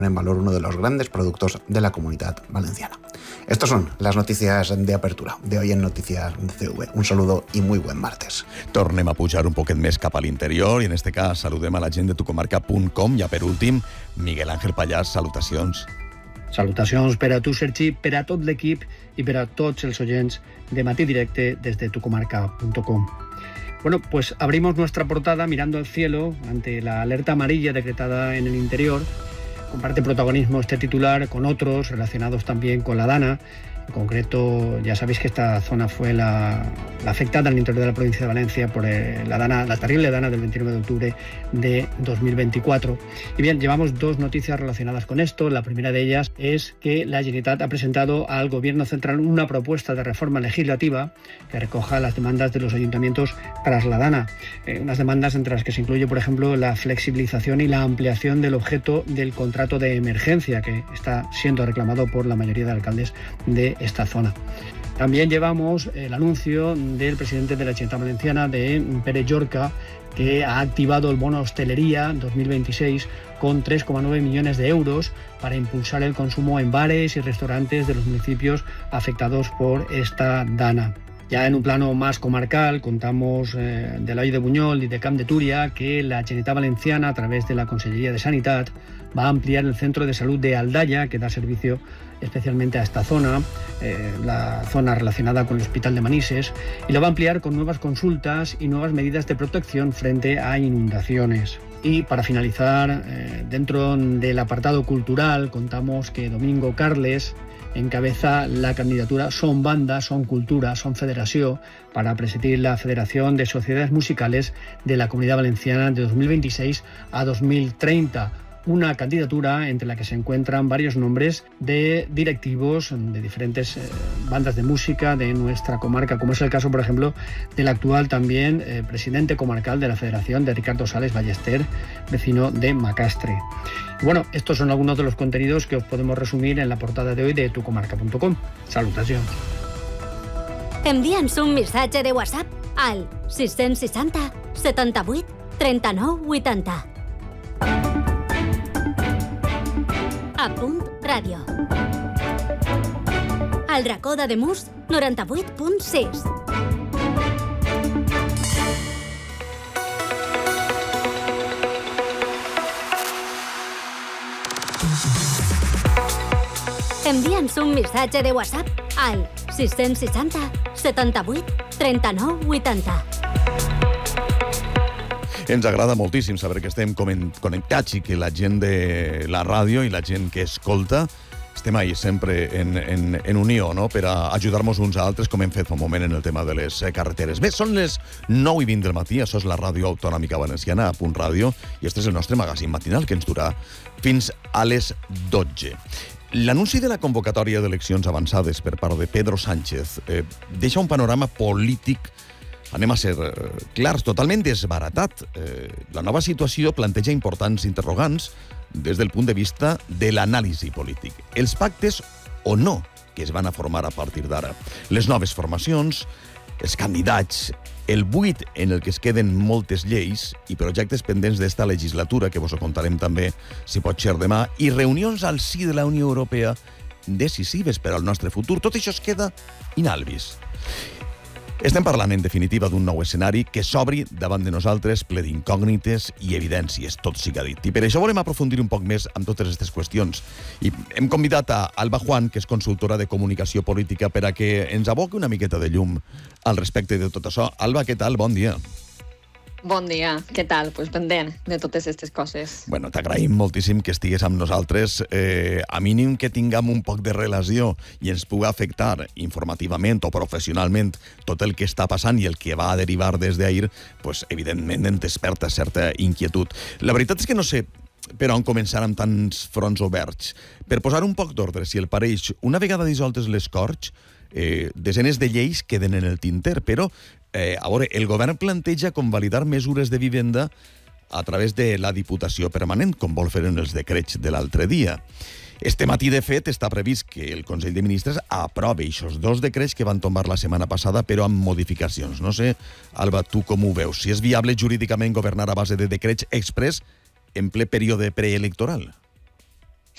en valor uno de los grandes productos de la Comunidad Valenciana. Estas son las noticias de apertura de hoy en Noticias CV. Un saludo i muy buen martes. Tornem a pujar un poquet més cap a l'interior i en este cas saludem a la gent de tucomarca.com i per últim, Miguel Ángel Pallàs, salutacions. Salutacions per a tu, Sergi, per a tot l'equip i per a tots els oients de Matí Directe desde tucomarca.com. Bueno, pues abrimos nuestra portada mirando al cielo ante la alerta amarilla decretada en el interior. Comparte protagonismo este titular con otros relacionados también con la Dana. En concreto, ya sabéis que esta zona fue la afectada al interior de la provincia de Valencia por la terrible Dana del 29 de octubre de 2024. Y bien, llevamos dos noticias relacionadas con esto. La primera de ellas es que la Generalitat ha presentado al Gobierno Central una propuesta de reforma legislativa que recoja las demandas de los ayuntamientos tras la Dana. Unas demandas entre las que se incluye, por ejemplo, la flexibilización y la ampliación del objeto del contrato de emergencia que está siendo reclamado por la mayoría de alcaldes de esta zona. También llevamos el anuncio del presidente de la Generalitat Valenciana, de Pere Llorca, que ha activado el bono hostelería 2026 con 3,9 millones de euros para impulsar el consumo en bares y restaurantes de los municipios afectados por esta Dana. Ya en un plano más comarcal, contamos de la Vall de Buñol y de Camp de Túria que la Generalitat Valenciana, a través de la Conselleria de Sanitat, va a ampliar el centro de salud de Aldaya, que da servicio especialmente a esta zona, la zona relacionada con el Hospital de Manises, y lo va a ampliar con nuevas consultas y nuevas medidas de protección frente a inundaciones. Y para finalizar, dentro del apartado cultural, contamos que Domingo Carles encabeza la candidatura Son Banda, Son Cultura, Son Federació para presidir la Federación de Sociedades Musicales de la Comunidad Valenciana de 2026 a 2030. Una candidatura entre la que se encuentran varios nombres de directivos de diferentes bandas de música de nuestra comarca, como es el caso, por ejemplo, del actual también presidente comarcal de la Federación, de Ricardo Sales Ballester, vecino de Macastre. Y bueno, estos son algunos de los contenidos que os podemos resumir en la portada de hoy de tucomarca.com. Salutacions. Envia'ns un missatge de WhatsApp al 660 78 39 80. A Punt Ràdio. Al racó d'Ademús, 98.6. Envia'ns un missatge de WhatsApp al 660 78 39 80. Ens agrada moltíssim saber que estem connectats i que la gent de la ràdio i la gent que escolta estem ahí sempre en unió, no?, per a ajudar-nos uns a altres, com hem fet fa un moment en el tema de les carreteres. Bé, són les 9:20 del matí, això és la Ràdio Autonòmica Valenciana, a Punt Ràdio, i este és el nostre magazín matinal que ens durà fins a les 12. L'anunci de la convocatòria d'eleccions avançades per part de Pedro Sánchez deixa un panorama polític, anem a ser clars, totalment desbaratat. La nova situació planteja importants interrogants des del punt de vista de l'anàlisi polític. Els pactes o no que es van a formar a partir d'ara. Les noves formacions, els candidats, el buit en el que es queden moltes lleis i projectes pendents d'esta legislatura, que vos ho contarem també, si pot ser demà, i reunions al si de la Unió Europea decisives per al nostre futur. Tot això es queda in albis. Estem parlant, en definitiva, d'un nou escenari que s'obri davant de nosaltres ple d'incògnites i evidències, tot siga dit. I per això volem aprofundir un poc més en totes aquestes qüestions. I hem convidat a Alba Juan, que és consultora de comunicació política, per a que ens aboqui una miqueta de llum al respecte de tot això. Alba, què tal? Bon dia. Bon dia, què tal? Pues pendent de totes aquestes coses. Bueno, t'agraïm moltíssim que estigues amb nosaltres. A mínim que tinguem un poc de relació i ens pugui afectar informativament o professionalment tot el que està passant i el que va a derivar des d'ahir, pues, evidentment ens desperta certa inquietud. La veritat és que no sé per on començar amb tants fronts oberts. Per posar un poc d'ordre, si el pareix, una vegada dissoltes les Corts, desenes de lleis queden en el tinter, però a veure, el govern planteja convalidar mesures de vivenda a través de la Diputació Permanent, com vol fer en els decrets de l'altre dia. Este matí, de fet, està previst que el Consell de Ministres aprovi aquests dos decrets que van tombar la setmana passada, però amb modificacions. No sé, Alba, tu com ho veus? Si és viable jurídicament governar a base de decrets express en ple període preelectoral?